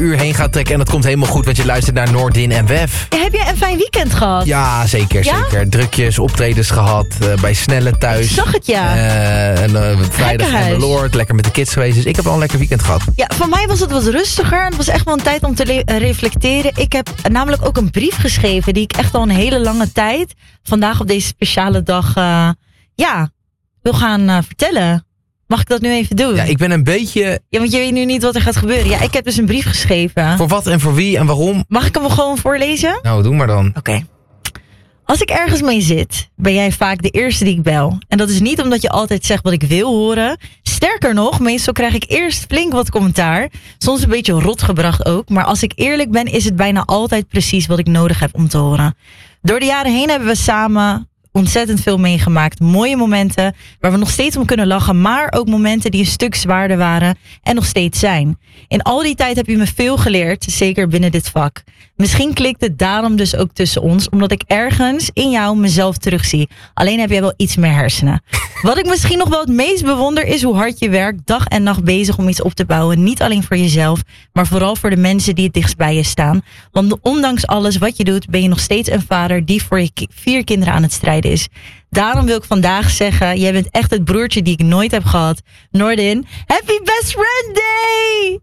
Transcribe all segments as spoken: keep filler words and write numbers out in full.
uur heen gaat trekken. En dat komt helemaal goed, want je luistert naar Noordin en Wef. Heb je een fijn weekend gehad? Ja, zeker, Ja? zeker. Drukjes, optredens gehad, uh, bij Snelle thuis. Ik zag het, ja. Uh, en uh, vrijdag Gekkenhuis. en de Lord, lekker met de kids geweest. Dus ik heb wel een lekker weekend gehad. Ja, voor mij was het wat rustiger. Het was echt wel een tijd om te le- uh, reflecteren. Ik heb namelijk ook een brief geschreven die ik echt al een hele lange tijd vandaag op deze speciale dag uh, ja, wil gaan uh, vertellen. Mag ik dat nu even doen? Ja, ik ben een beetje... Ja, want je weet nu niet wat er gaat gebeuren. Ja, ik heb dus een brief geschreven. Voor wat en voor wie en waarom? Mag ik hem gewoon voorlezen? Nou, doe maar dan. Oké. Okay. Als ik ergens mee zit, ben jij vaak de eerste die ik bel. En dat is niet omdat je altijd zegt wat ik wil horen. Sterker nog, meestal krijg ik eerst flink wat commentaar. Soms een beetje rot gebracht ook. Maar als ik eerlijk ben, is het bijna altijd precies wat ik nodig heb om te horen. Door de jaren heen hebben we samen ontzettend veel meegemaakt. Mooie momenten waar we nog steeds om kunnen lachen. Maar ook momenten die een stuk zwaarder waren en nog steeds zijn. In al die tijd heb je me veel geleerd, zeker binnen dit vak. Misschien klikt het daarom dus ook tussen ons, omdat ik ergens in jou mezelf terugzie. Alleen heb jij wel iets meer hersenen. Wat ik misschien nog wel het meest bewonder is hoe hard je werkt, dag en nacht bezig om iets op te bouwen. Niet alleen voor jezelf, maar vooral voor de mensen die het dichtst bij je staan. Want ondanks alles wat je doet, ben je nog steeds een vader die voor je ki- vier kinderen aan het strijden is. Daarom wil ik vandaag zeggen, jij bent echt het broertje die ik nooit heb gehad. Noordin, Happy Best Friend Day!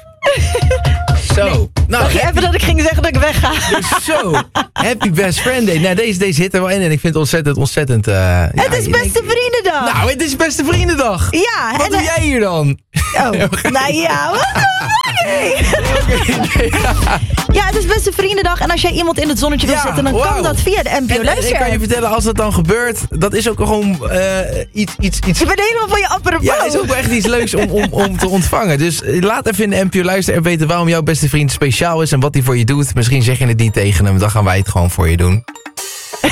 Zo. Nee, Nou, dacht je happy, even dat ik ging zeggen dat ik wegga? zo. Happy Best Friend Day. Nou, deze, deze zit er wel in en ik vind het ontzettend, ontzettend... Uh, ja, Het is beste vriendendag! Nou, het is beste vriendendag. Ja, Wat en doe jij hier dan? Oh, nou ja, wat nee. Ja, het is beste vriendendag. En als jij iemand in het zonnetje wil Ja, zetten, dan wow. kan dat via de N P O En, en ik Luister. kan je vertellen, als dat dan gebeurt, dat is ook gewoon uh, iets, iets, iets... Je bent helemaal van je apropos. Ja, het is ook wel echt iets leuks om, om, om te ontvangen. Dus laat even in de N P O Luister en weten waarom jouw beste vriend speciaal is en wat hij voor je doet. Misschien zeg je het niet tegen hem, dan gaan wij het gewoon voor je doen.